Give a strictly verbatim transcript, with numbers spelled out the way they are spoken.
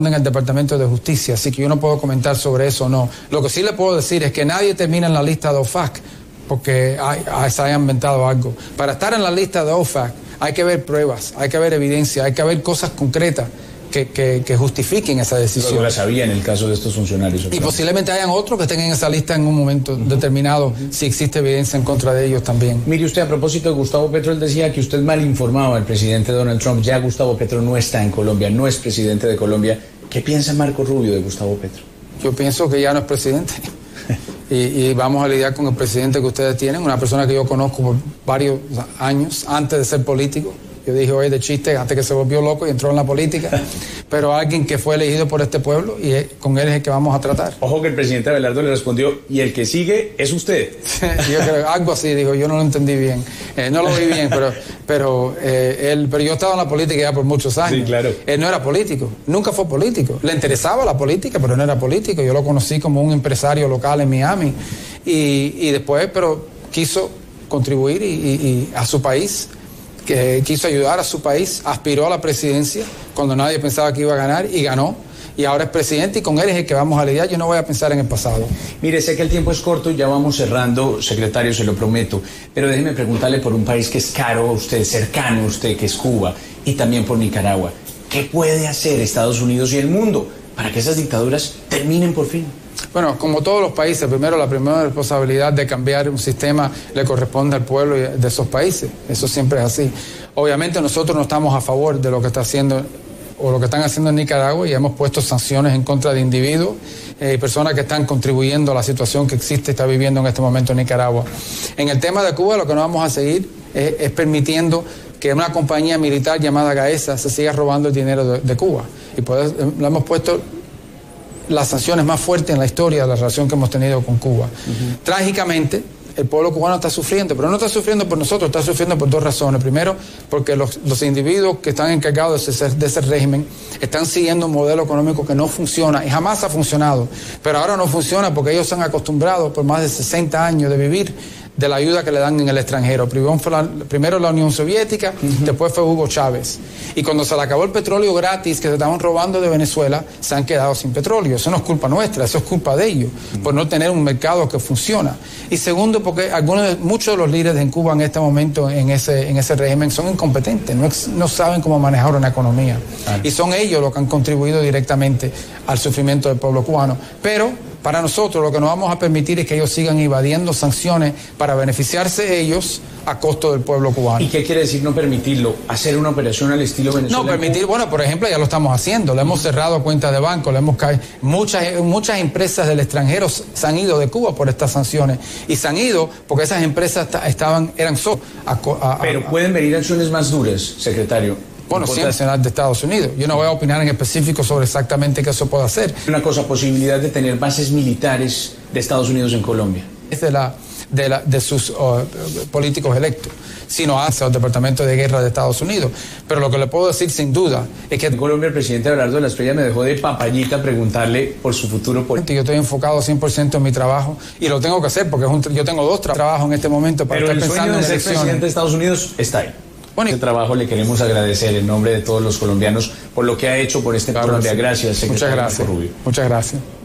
en el Departamento de Justicia, así que yo no puedo comentar sobre eso o no. Lo que sí le puedo decir es que nadie termina en la lista de O F A C porque hay, hay, se haya inventado algo. Para estar en la lista de O F A C hay que ver pruebas, hay que ver evidencia, hay que ver cosas concretas que, que, que justifiquen esa decisión. Pero la sabía en el caso de estos funcionarios. Y posiblemente hayan otros que estén en esa lista en un momento uh-huh. determinado, uh-huh. si existe evidencia en contra de ellos también. Mire usted, a propósito de Gustavo Petro, él decía que usted mal informaba al presidente Donald Trump. Ya Gustavo Petro no está en Colombia, no es presidente de Colombia. ¿Qué piensa Marco Rubio de Gustavo Petro? Yo pienso que ya no es presidente. y, y vamos a lidiar con el presidente que ustedes tienen, una persona que yo conozco por varios años, antes de ser político. Yo dije hoy de chiste, antes que se volvió loco y entró en la política, pero alguien que fue elegido por este pueblo y con él es el que vamos a tratar. Ojo que el presidente Abelardo le respondió, y el que sigue es usted. Yo creo, algo así, digo, yo no lo entendí bien, eh, no lo vi bien, pero pero, eh, él, pero yo he estado en la política ya por muchos años. Sí, claro. Él no era político, nunca fue político, le interesaba la política, pero no era político. Yo lo conocí como un empresario local en Miami y, y después, pero quiso contribuir y, y, y a su país, que quiso ayudar a su país, aspiró a la presidencia cuando nadie pensaba que iba a ganar y ganó, y ahora es presidente y con él es el que vamos a lidiar. Yo no voy a pensar en el pasado. Mire, sé que el tiempo es corto, ya vamos cerrando, secretario, se lo prometo, pero déjeme preguntarle por un país que es caro a usted, cercano a usted, que es Cuba, y también por Nicaragua. ¿Qué puede hacer Estados Unidos y el mundo para que esas dictaduras terminen por fin? Bueno, como todos los países, primero la primera responsabilidad de cambiar un sistema le corresponde al pueblo de esos países. Eso siempre es así. Obviamente nosotros no estamos a favor de lo que está haciendo o lo que están haciendo en Nicaragua y hemos puesto sanciones en contra de individuos y eh, personas que están contribuyendo a la situación que existe y está viviendo en este momento en Nicaragua. En el tema de Cuba, lo que no vamos a seguir es, es permitiendo que una compañía militar llamada Gaesa se siga robando el dinero de, de Cuba. Y por eso lo hemos puesto las sanciones más fuertes en la historia de la relación que hemos tenido con Cuba. Uh-huh. Trágicamente, el pueblo cubano está sufriendo, pero no está sufriendo por nosotros, está sufriendo por dos razones. Primero, porque los, los individuos que están encargados de ese, de ese régimen están siguiendo un modelo económico que no funciona y jamás ha funcionado, pero ahora no funciona porque ellos se han acostumbrado por más de sesenta años de vivir de la ayuda que le dan en el extranjero. Primero fue la, primero la Unión Soviética, uh-huh. después fue Hugo Chávez. Y cuando se le acabó el petróleo gratis que se estaban robando de Venezuela, se han quedado sin petróleo. Eso no es culpa nuestra, eso es culpa de ellos, uh-huh. por no tener un mercado que funciona. Y segundo, porque algunos de, muchos de los líderes en Cuba en este momento, en ese, en ese régimen, son incompetentes, no, no saben cómo manejar una economía. Uh-huh. Y son ellos los que han contribuido directamente al sufrimiento del pueblo cubano. Pero para nosotros lo que no vamos a permitir es que ellos sigan evadiendo sanciones para beneficiarse ellos a costo del pueblo cubano. ¿Y qué quiere decir no permitirlo? ¿Hacer una operación al estilo Venezuela? No, permitir, bueno, por ejemplo, ya lo estamos haciendo, le hemos cerrado cuentas de banco, le hemos caído, muchas, muchas empresas del extranjero se han ido de Cuba por estas sanciones y se han ido porque esas empresas estaban, eran so, a, a, a, Pero pueden venir acciones más duras, secretario. Bueno, sí, nacional de Estados Unidos. Yo no voy a opinar en específico sobre exactamente qué eso puede hacer. Una cosa, posibilidad de tener bases militares de Estados Unidos en Colombia. Es de, la, de, la, de sus uh, políticos electos, sino hacia el Departamento de Guerra de Estados Unidos. Pero lo que le puedo decir sin duda es que... En Colombia el presidente Abelardo de la Espriella me dejó de papayita preguntarle por su futuro político. Yo estoy enfocado cien por ciento en mi trabajo y lo tengo que hacer porque es un, yo tengo dos tra trabajos en este momento para Pero estar pensando en elecciones. Pero el sueño de ser presidente de Estados Unidos está ahí. Bueno, este trabajo le queremos agradecer en nombre de todos los colombianos por lo que ha hecho por este claro, Colombia. Sí. Gracias, secretario. Muchas gracias. Rubio. Muchas gracias.